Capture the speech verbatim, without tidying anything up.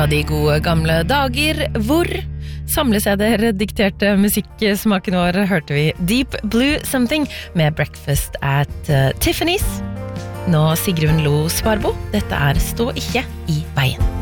De gode gamle dager hvor samleseder dikterte musikksmaken vår hørte vi Deep Blue Something med Breakfast at uh, Tiffany's. Nå Sigrun Lo Sparbo, dette er Stå ikke i veien.